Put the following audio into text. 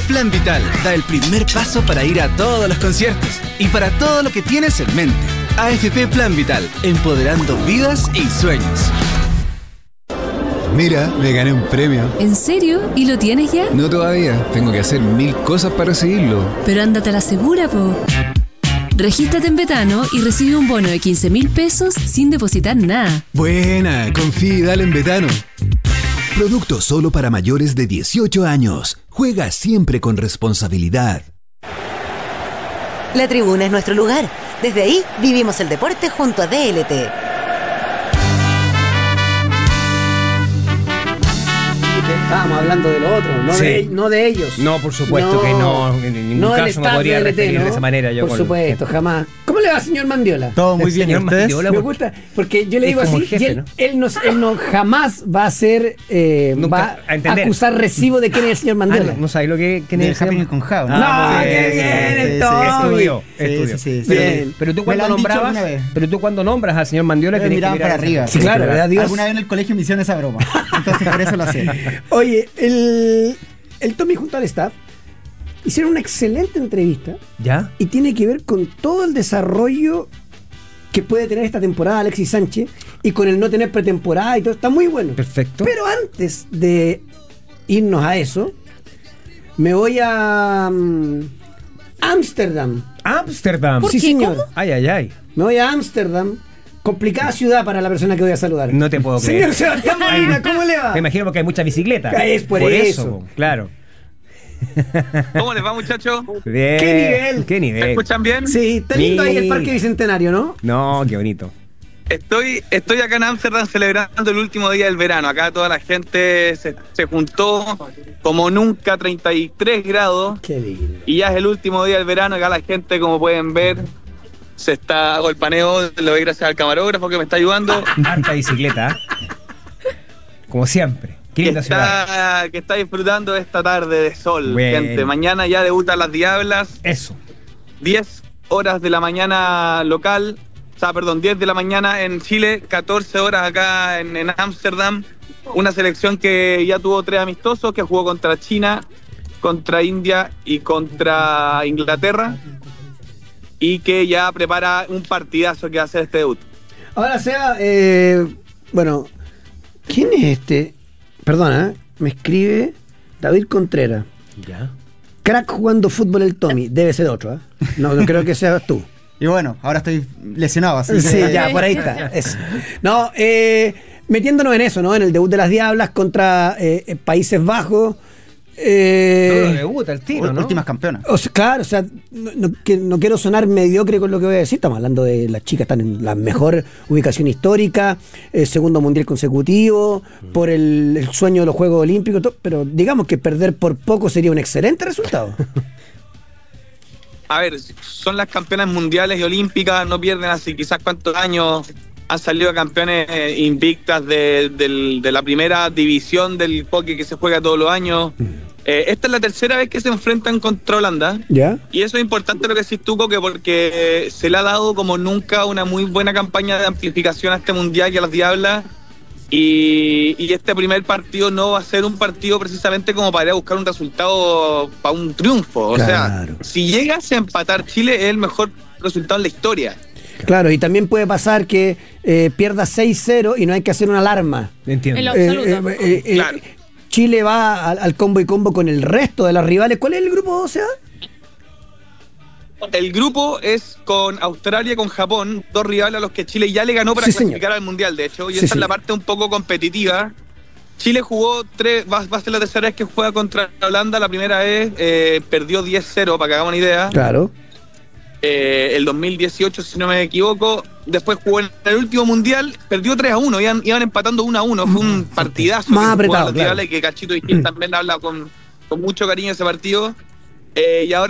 Plan Vital da el primer paso para ir a todos los conciertos y para todo lo que tienes en mente. AFP Plan Vital, empoderando vidas y sueños. Mira, me gané un premio. ¿En serio? ¿Y lo tienes ya? No todavía, tengo que hacer 1000 cosas para recibirlo. Pero ándate a la segura, po. Regístrate en Betano y recibe un bono de 15.000 pesos sin depositar nada. Buena, confía y dale en Betano. Producto solo para mayores de 18 años. Juega siempre con responsabilidad. La tribuna es nuestro lugar. Desde ahí vivimos el deporte junto a DLT. Estábamos hablando de lo otro, no de ellos. No, por supuesto que no. En ningún caso me podría referir de esa manera. Yo por supuesto, jamás. ¿Cómo le va, señor Mandiola? Todo muy bien, señor Mandiola. Me gusta, porque yo le digo así, jefe, y él no jamás va a ser, va a acusar recibo de quién es el señor Mandiola. No sabes lo que es el Happening con Jao. No, qué bien, el Tommy. Estudió. Pero tú cuando nombras al señor Mandiola tenés que mirar para arriba. Sí, claro, ¿verdad, Dios? Alguna vez en el colegio me hicieron esa broma. Entonces por eso lo sé. Oye, el Tommy junto al staff hicieron una excelente entrevista. ¿Ya? Y tiene que ver con todo el desarrollo que puede tener esta temporada Alexis Sánchez y con el no tener pretemporada y todo. Está muy bueno. Perfecto. Pero antes de irnos a eso, me voy a Ámsterdam. ¿Ámsterdam? Sí, señor. Ay. Me voy a Ámsterdam. Complicada ciudad para la persona que voy a saludar. No te puedo creer. Señor Sebastián Molina, ¿cómo le va? Me imagino porque hay muchas bicicletas. Es por eso. Claro. ¿Cómo les va, muchachos? Bien. ¿Qué nivel? ¿Me escuchan bien? Sí, está lindo ahí el Parque Bicentenario, ¿no? No, qué bonito. Estoy acá en Ámsterdam celebrando el último día del verano. Acá toda la gente se juntó como nunca, 33 grados. Qué lindo. Y ya es el último día del verano. Acá la gente, como pueden ver, hago el paneo. Lo doy gracias al camarógrafo que me está ayudando. Harta bicicleta. Como siempre. Que está disfrutando de esta tarde de sol, gente. Mañana ya debutan las Diablas. Eso. 10 horas de la mañana local. 10 de la mañana en Chile, 14 horas acá en Ámsterdam. Una selección que ya tuvo 3 amistosos, que jugó contra China, contra India y contra Inglaterra. Y que ya prepara un partidazo que va a ser este debut. Ahora, Seba, bueno, ¿quién es este? Perdona, me escribe David Contreras. Ya. Crack jugando fútbol el Tommy. Debe ser otro, ¿eh? No creo que seas tú. Y bueno, ahora estoy lesionado, así sí, que... ya, por ahí está. Eso. No, metiéndonos en eso, ¿no? En el debut de las Diablas contra Países Bajos. Debuta el tiro, ¿no? Últimas campeonas. Claro, no quiero sonar mediocre con lo que voy a decir. Estamos hablando de las chicas, están en la mejor ubicación histórica, segundo mundial consecutivo, por el sueño de los Juegos Olímpicos, pero digamos que perder por poco sería un excelente resultado. A ver, son las campeonas mundiales y olímpicas, no pierden hace quizás cuántos años. Han salido campeones invictas de la primera división del hockey que se juega todos los años. Esta es la tercera vez que se enfrentan contra Holanda. ¿Ya? Y eso es importante lo que decís tú, Coque, porque se le ha dado como nunca una muy buena campaña de amplificación a este mundial y a las Diablas. Y este primer partido no va a ser un partido precisamente como para ir a buscar un resultado para un triunfo. Claro. O sea, si llegase a empatar Chile es el mejor resultado en la historia. Claro, y también puede pasar que pierda 6-0 y no hay que hacer una alarma. Entiendo. En lo absoluto. Claro. Chile va al combo y combo con el resto de las rivales. ¿Cuál es el grupo, o sea? El grupo es con Australia y con Japón, 2 rivales a los que Chile ya le ganó para clasificar al Mundial, de hecho, y esa es la parte un poco competitiva. Chile jugó va a ser la tercera vez que juega contra Holanda. La primera vez perdió 10-0, para que hagamos una idea. Claro. El 2018, si no me equivoco. Después jugó en el último mundial, perdió 3-1, iban empatando 1-1. Fue un partidazo. Más apretado, claro. Que Cachito y Gil también habla con mucho cariño de ese partido. Y ahora